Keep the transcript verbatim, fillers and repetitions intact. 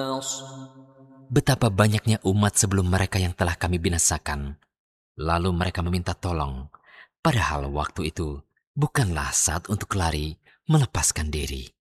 Betapa banyaknya umat sebelum mereka yang telah kami binasakan. Lalu mereka meminta tolong. Padahal waktu itu bukanlah saat untuk lari, melepaskan diri.